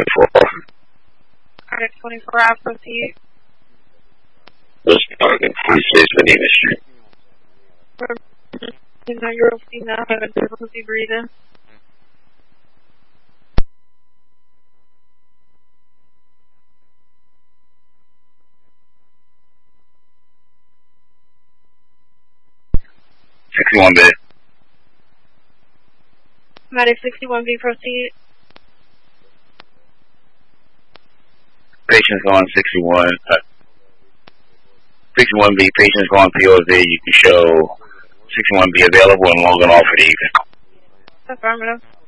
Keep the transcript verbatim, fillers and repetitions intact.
twenty-four. Cardiac twenty-four, I proceed. Let's target forty-six Medina Street. You know, you're now having difficulty breathing. sixty-one B. Medic sixty-one B, proceed. Patients on sixty-one. Uh, sixty-one B, patients on P O V. You can show sixty-one B available and logging off for the evening. Affirmative.